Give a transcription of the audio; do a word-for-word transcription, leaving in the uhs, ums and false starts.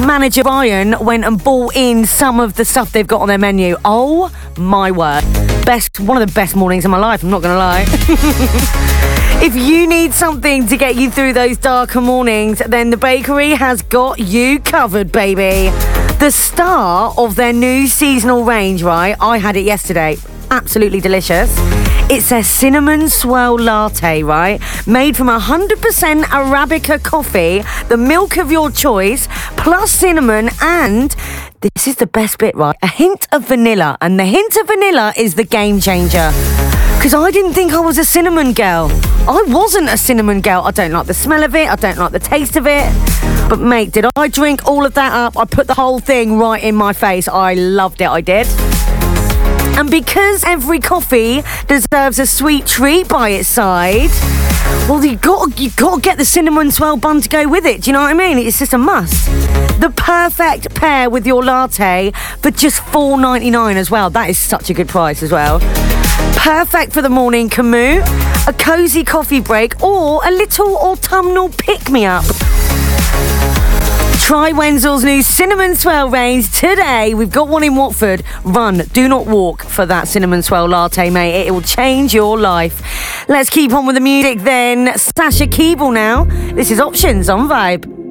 manager Ryan went and bought in some of the stuff they've got on their menu. Oh my word. Best, one of the best mornings of my life, I'm not going to lie. If you need something to get you through those darker mornings, then the bakery has got you covered, baby. The star of their new seasonal range, right? I had it yesterday. Absolutely delicious. It's a cinnamon swirl latte, right? Made from one hundred percent Arabica coffee, the milk of your choice, plus cinnamon, and this is the best bit, right? A hint of vanilla. And the hint of vanilla is the game changer. Because I didn't think I was a cinnamon girl. I wasn't a cinnamon girl. I don't like the smell of it. I don't like the taste of it. But mate, did I drink all of that up? I put the whole thing right in my face. I loved it, I did. And because every coffee deserves a sweet treat by its side, well, you got you got to get the cinnamon swirl bun to go with it. Do you know what I mean? It's just a must. The perfect pair with your latte for just four ninety-nine as well. That is such a good price as well. Perfect for the morning commute, a cosy coffee break, or a little autumnal pick-me-up. Try Wenzel's new cinnamon swirl range today. We've got one in Watford. Run, do not walk for that cinnamon swirl latte, mate. It will change your life. Let's keep on with the music then. Sasha Keeble now. This is Options on Vibe.